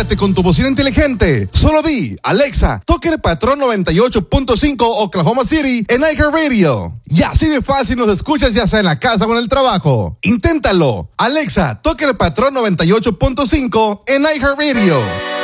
Comunícate con tu bocina inteligente. Solo di, Alexa, toque el patrón 98.5 Oklahoma City en iHeartRadio. Y así de fácil nos escuchas ya sea en la casa o en el trabajo. Inténtalo. Alexa, toque el patrón 98.5 en iHeartRadio.